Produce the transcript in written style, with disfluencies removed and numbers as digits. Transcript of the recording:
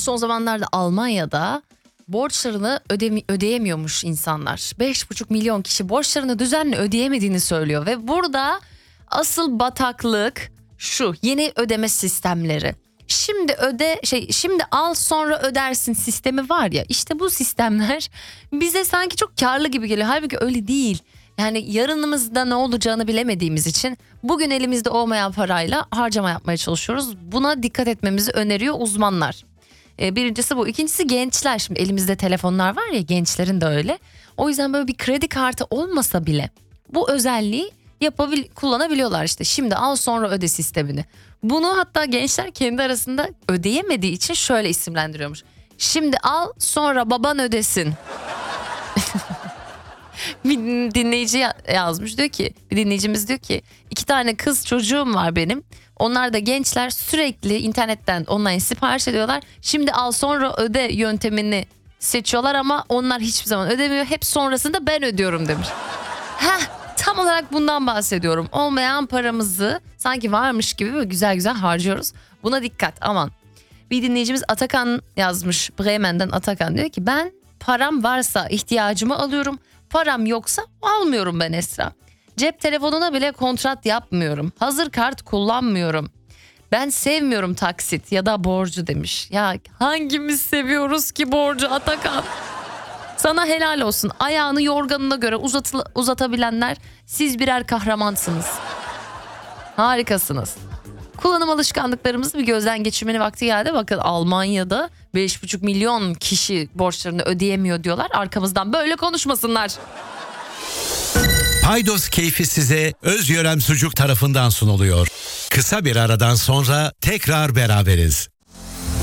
son zamanlarda Almanya'da borçlarını ödeyemiyormuş insanlar. 5,5 milyon kişi borçlarını düzenli ödeyemediğini söylüyor ve burada asıl bataklık şu: yeni ödeme sistemleri. Şimdi al sonra ödersin sistemi var ya, işte bu sistemler bize sanki çok karlı gibi geliyor. Halbuki öyle değil. Yani yarınımızda ne olacağını bilemediğimiz için bugün elimizde olmayan parayla harcama yapmaya çalışıyoruz. Buna dikkat etmemizi öneriyor uzmanlar. Birincisi bu. İkincisi gençler. Şimdi elimizde telefonlar var ya, gençlerin de öyle. O yüzden böyle bir kredi kartı olmasa bile bu özelliği kullanabiliyorlar işte. Şimdi al sonra öde sistemini. Bunu hatta gençler kendi arasında ödeyemediği için şöyle isimlendiriyormuş: şimdi al sonra baban ödesin. Bir dinleyici yazmış, diyor ki, bir dinleyicimiz diyor ki 2 tane kız çocuğum var benim. Onlar da gençler, sürekli internetten online sipariş ediyorlar. Şimdi al sonra öde yöntemini seçiyorlar ama onlar hiçbir zaman ödemiyor. Hep sonrasında ben ödüyorum demiş. Tam olarak bundan bahsediyorum. Olmayan paramızı sanki varmış gibi böyle güzel güzel harcıyoruz. Buna dikkat, aman. Bir dinleyicimiz Atakan yazmış. Bremen'den Atakan diyor ki ben param varsa ihtiyacımı alıyorum. Param yoksa almıyorum ben Esra. Cep telefonuna bile kontrat yapmıyorum. Hazır kart kullanmıyorum. Ben sevmiyorum taksit ya da borcu demiş. Ya hangimiz seviyoruz ki borcu Atakan? Sana helal olsun. Ayağını yorganına göre uzatabilenler, siz birer kahramansınız. Harikasınız. Kullanım alışkanlıklarımızı bir gözden geçirmenin vakti geldi. Bakın Almanya'da 5,5 milyon kişi borçlarını ödeyemiyor diyorlar. Arkamızdan böyle konuşmasınlar. Paydos keyfi size Özgören Sucuk tarafından sunuluyor. Kısa bir aradan sonra tekrar beraberiz.